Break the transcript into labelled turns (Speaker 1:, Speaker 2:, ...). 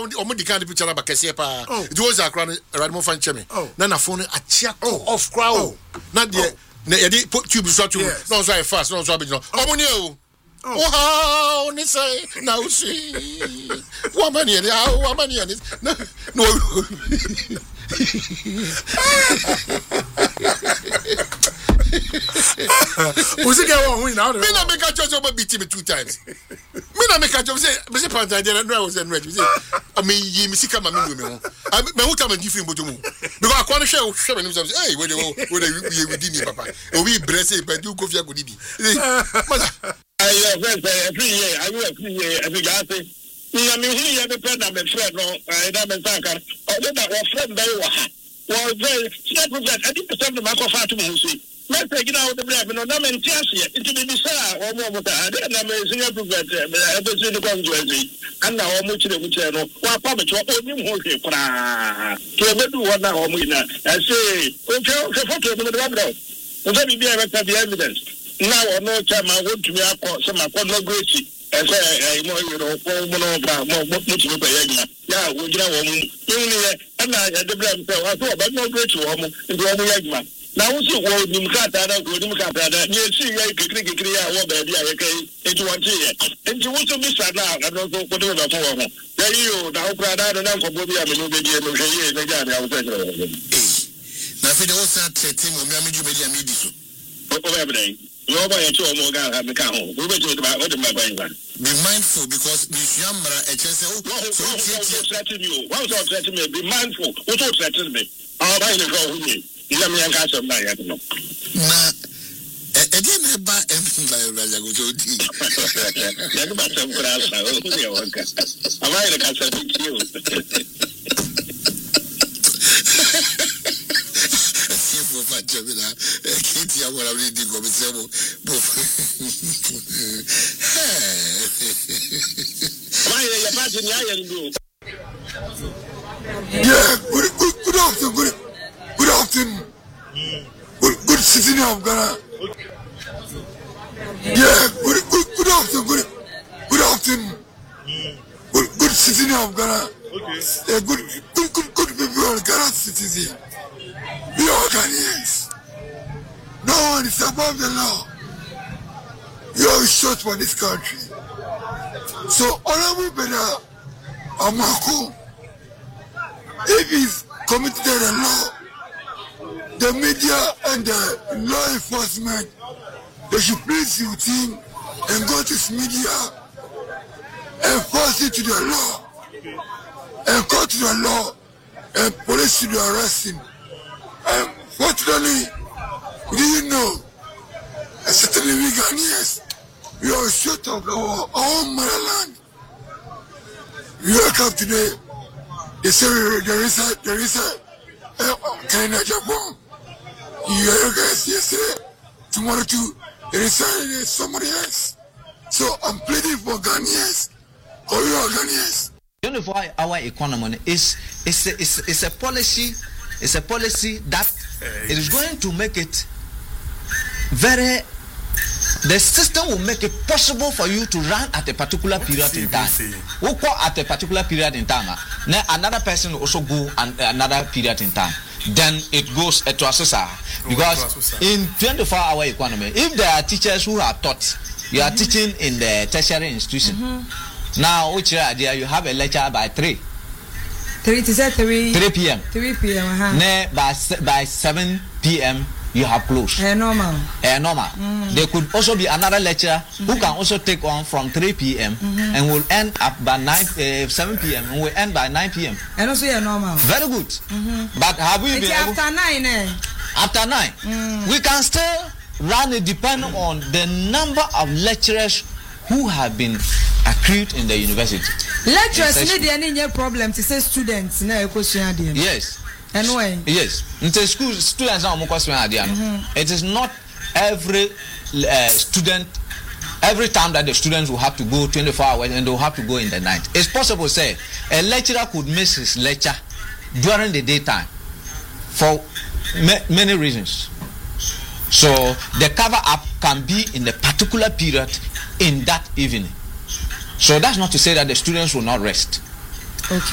Speaker 1: omo di kind picture ba kese pa it was akra no radimo fan cheme na na phone achia off crowd na de na yedi tube so tube no so I fast no so abegino omo ni o oh ni say na o see woman here no
Speaker 2: Who's it going win out?
Speaker 1: Me na make a judge over beat me 2 times. Me na make a judge say me say panta dey no I was ready. Say I mean yi me sika ma me do me ho. Me who time different bojumu. Because I kwon share me say hey we within me papa. We breast say but you go fear go didi.
Speaker 3: I every year every year na me hu ye be peda me friend no da me sanka o de da o friend dey wa ha wo very step that I think the time ma ko fa to me say let's take it out the brave no na me ntiase into the bisa o mo ta de na me senior prophet e be see the conjoincy and na o mo chire no wa pa me to o ni mo hwe kra to be do one na o mo ina I say o che photo me da bra o se bi be the evidence now or no time I want to me akọ so ma ko no great ese mo you know ko mo no ba mo ti be ya ya wo gira wo mu ni na ya de bra mpe wa so ba no great wo mu ndi wo mu ya gima na wo si wo nim ka ta da ko nim ka ta da ni si ya kikiri ya wo ba bia ya kai eju won ti ye enti wo so mi sa na no so ko de ba fo wo ya yi o da wo pra da na ko bo bia me no be je no hwe ye na ja na wo se
Speaker 1: na fi de wo sa tete mo mi amiju be dia mi di so
Speaker 3: o ba be no ba ya cho mo ga ha me ka ho wo be je ba o de ma ba yin ba
Speaker 1: be mindful because the shamra e chese
Speaker 3: so threaten you why so threaten me be mindful what so threaten me ba yin go hu ni ila mi an ka so ba ya no
Speaker 1: na e dey na ba em ba ya go so di
Speaker 3: ya go ba so kura sa o ni o ka ama ina ka sa ki o
Speaker 1: for Jamila, Kitty, I want to read the Gomezemo.
Speaker 4: Yeah, good afternoon. Good afternoon. Good city of Ghana. Yeah, good afternoon. Good afternoon. Good city of Ghana. Yeah, good people of Ghana citizen. We are Ghanaians. No one is above the law. You are shot for this country. So, Honorable Bena Amako, if he's committed a law, the media and the law enforcement, they should please with him and go to his media and force it to the law and go to the law and police should arrest him. Fortunately, we didn't know. And certainly we Ghanaians, we are short of our own motherland. We wake up today, they say there is a Canada, Japan. You guys yesterday, tomorrow too, there is somebody else. So I'm pleading for Ghanaians, or you are Ghanaians.
Speaker 5: 24-hour economy is a policy. It's a policy that it is going to make it the system will make it possible for you to run at a particular period in time. We'll call at a particular period in time. Then another person will also go another period in time. Then it goes to Asasa. Because in 24-hour economy, if there are teachers who are taught, you are teaching in the tertiary institution. Now, which idea you have a lecture by 3 p.m.
Speaker 6: 3 p.m.
Speaker 5: By 7 p.m. you have closed.
Speaker 6: Normal.
Speaker 5: There could also be another lecturer who can also take on from 3 p.m. And will end up by 7 p.m. and will end by 9 p.m.
Speaker 6: And also normal.
Speaker 5: Very good. But have we been able...
Speaker 6: After 9,
Speaker 5: After 9. We can still run it depending on the number of lecturers who have been accrued in the university.
Speaker 6: Lecturers need any problem to say students na question.
Speaker 5: Yes.
Speaker 6: Anyway.
Speaker 5: Yes. In the school students are question. It is not every student every time that the students will have to go 24 hours and they will have to go in the night. It's possible say a lecturer could miss his lecture during the daytime for many reasons. So the cover up can be in a particular period in that evening. So that's not to say that the students will not rest.